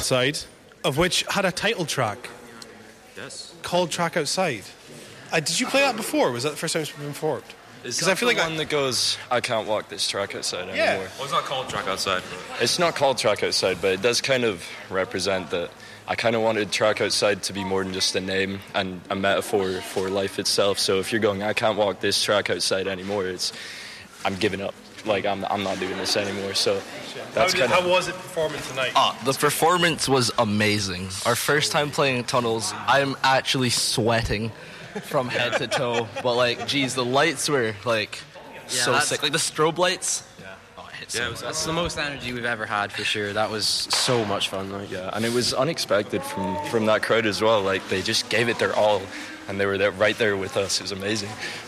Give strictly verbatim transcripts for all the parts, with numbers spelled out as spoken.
Outside, of which had a title track. Yes. Called Track Outside. Uh, did you play that before? Was that the first time it's been performed? Because I feel the like one I... that goes, I can't walk this track outside anymore. Yeah. Well, it's not called Track Outside. It's not called Track Outside, but it does kind of represent that. I kind of wanted Track Outside to be more than just a name and a metaphor for life itself. So if you're going, I can't walk this track outside anymore, it's, I'm giving up. Like, I'm I'm not doing this anymore. So that's how, did, kind of... how was it performing tonight? Ah, the performance was amazing. Our first time playing Tunnels, I'm actually sweating from head to toe. But, like, geez, the lights were, like, yeah, so sick. Like, the strobe lights. Yeah. Oh, it hit so yeah, well. That's the most energy we've ever had, for sure. That was so much fun. Like. Yeah, and it was unexpected from, from that crowd as well. Like, they just gave it their all, and they were there, right there with us. It was amazing.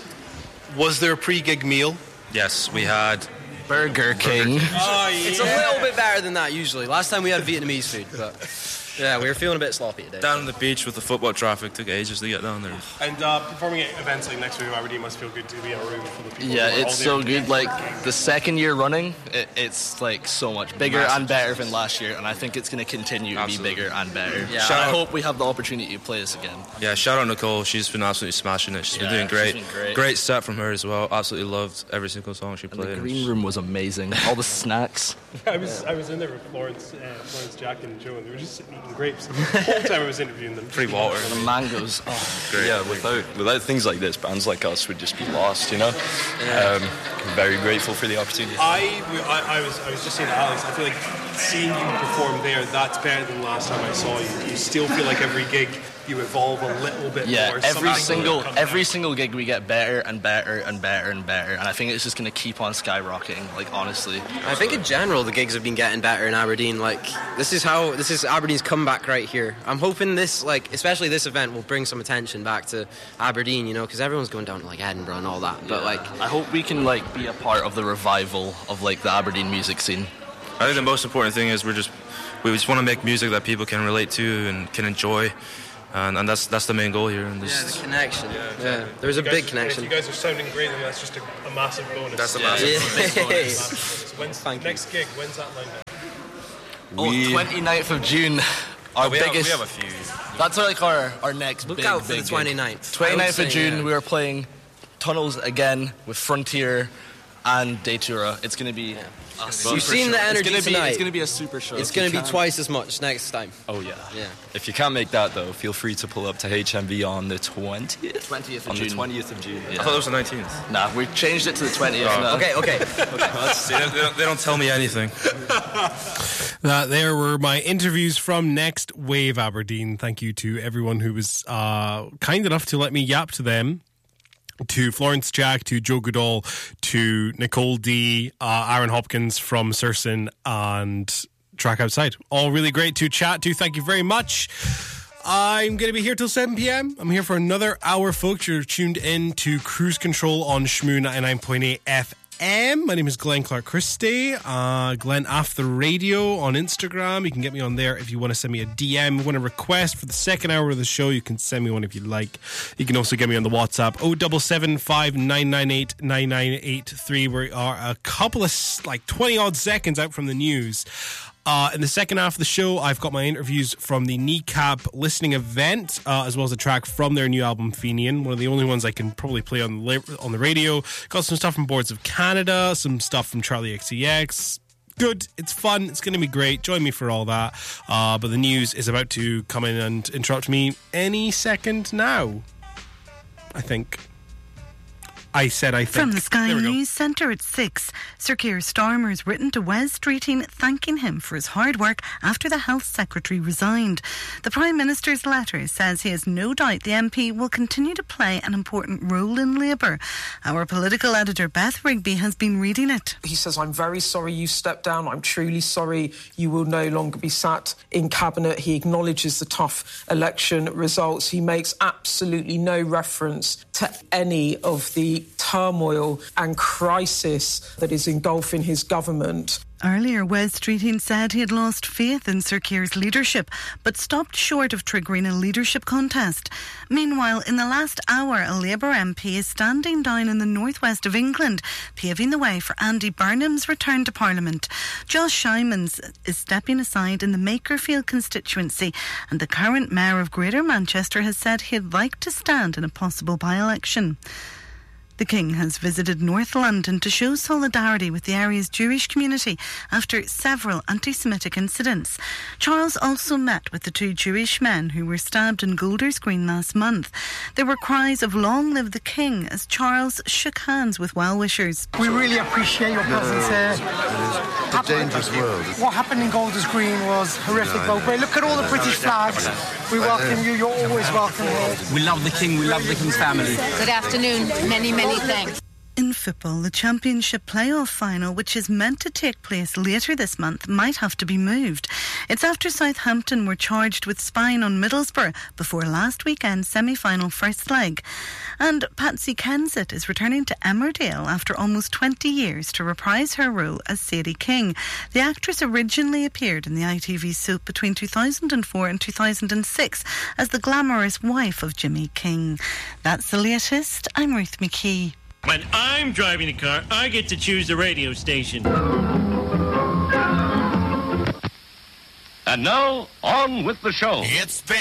Was there a pre-gig meal? Yes, we had... Burger King. Oh, yeah. It's a little bit better than that, usually. Last time we had Vietnamese food, but... Yeah, we were feeling a bit sloppy today. Down on the beach with the football traffic, took ages to get down there. And uh, performing at events like Next Wave Aberdeen must feel good to be in a room full of people. Yeah, it's so good. Like, the second year running, it, it's like so much bigger Massive. and better than last year, and I think it's going to continue to Absolutely. be bigger and better. Yeah. Shout I hope we have the opportunity to play this again. Yeah, shout out Nicole. She's been absolutely smashing it. She's yeah, been doing great. She's been great. Great set from her as well. Absolutely loved every single song she and played. The green room was amazing. All the snacks. I was yeah. I was in there with Florence, uh, Florence, Jack, and Joe, and they were just sitting eating grapes. The whole time I was interviewing them. Free water. The mangoes. Oh, great. Yeah, without without things like this, bands like us would just be lost, you know? Yeah. Um, very grateful for the opportunity. I, I, I was I was just saying to Alex, I feel like seeing you perform there, that's better than last time I saw you. You still feel like every gig you evolve a little bit yeah, more. Yeah, every Something single every out. single gig we get better and better and better and better, and I think it's just going to keep on skyrocketing. Like, honestly, I think in general the gigs have been getting better in Aberdeen. Like, this is how this is Aberdeen's comeback right here. I'm hoping this, like, especially this event, will bring some attention back to Aberdeen. You know, because everyone's going down to like Edinburgh and all that. Yeah. But like, I hope we can like be a part of the revival of like the Aberdeen music scene. I think the most important thing is we're just we just want to make music that people can relate to and can enjoy. And, and that's that's the main goal here. And yeah, the connection. Yeah, yeah. There's a big are, connection. If you guys are sounding great, then that's just a, a massive bonus. That's a yeah. massive, yeah. bonus. When's Thank next you. gig? When's that lined up? Oh, we... twenty-ninth of June. Our oh, we biggest. Have, we have a few. That's like our, our next Look big, out for big the twenty-ninth. twenty-ninth of June, yeah. we are playing Tunnels again with Frontier and Datura. It's going to be... Yeah. You've seen show. the energy it's gonna tonight. Be, it's going to be a super show. It's going to be twice as much next time. Oh, yeah. Yeah. If you can't make that, though, feel free to pull up to H M V on the twentieth? twentieth of on June. On the twentieth of June. Yeah. I thought it was the nineteenth. Nah, we changed it to the twentieth. Oh. Now. Okay, okay. okay. See, they, don't, they don't tell me anything. That there were my interviews from Next Wave Aberdeen. Thank you to everyone who was uh, kind enough to let me yap to them. To Florence Jack, to Joe Goodall, to Nicole D, uh, Aaron Hopkins from Surson, and Track Outside. All really great to chat to. Thank you very much. I'm going to be here till seven p.m. I'm here for another hour, folks. You're tuned in to Cruise Control on Shmoo ninety-nine point eight F M. My name is Glenn Clark Christie. Uh, Glenn Off the Radio on Instagram. You can get me on there if you want to send me a D M. You want a request for the second hour of the show, you can send me one if you like. You can also get me on the WhatsApp oh seven seven five nine nine eight nine nine eight three. We are a couple of like twenty odd seconds out from the news. Uh, in the second half of the show, I've got my interviews from the Kneecap listening event, uh, as well as a track from their new album, Fenian, one of the only ones I can probably play on the, on the radio. Got some stuff from Boards of Canada, some stuff from Charlie X C X. Good, it's fun, it's going to be great. Join me for all that. Uh, but the news is about to come in and interrupt me any second now, I think. I said I think. From the Sky News Centre at six, Sir Keir Starmer has written to Wes Streeting thanking him for his hard work after the Health Secretary resigned. The Prime Minister's letter says he has no doubt the M P will continue to play an important role in Labour. Our political editor Beth Rigby has been reading it. He says, I'm very sorry you stepped down. I'm truly sorry you will no longer be sat in Cabinet. He acknowledges the tough election results. He makes absolutely no reference to any of the the turmoil and crisis that is engulfing his government. Earlier, Wes Streeting said he had lost faith in Sir Keir's leadership, but stopped short of triggering a leadership contest. Meanwhile, in the last hour, a Labour M P is standing down in the northwest of England, paving the way for Andy Burnham's return to Parliament. Josh Simons is stepping aside in the Makerfield constituency, and the current Mayor of Greater Manchester has said he'd like to stand in a possible by-election. The King has visited North London to show solidarity with the area's Jewish community after several anti-Semitic incidents. Charles also met with the two Jewish men who were stabbed in Golders Green last month. There were cries of "Long live the King" as Charles shook hands with well-wishers. We really appreciate your presence here. It's a dangerous world. What happened in Golders Green was horrific, no, but look at all the British flags. We welcome you. You're always welcome here. We love the King. We love the King's family. Good afternoon. Many, many thanks. In football, the Championship playoff final, which is meant to take place later this month, might have to be moved. It's after Southampton were charged with spying on Middlesbrough before last weekend's semi-final first leg. And Patsy Kensit is returning to Emmerdale after almost twenty years to reprise her role as Sadie King. The actress originally appeared in the I T V soap between two thousand four and two thousand six as the glamorous wife of Jimmy King. That's the latest. I'm Ruth McKee. When I'm driving a car, I get to choose the radio station. And now, on with the show. It's been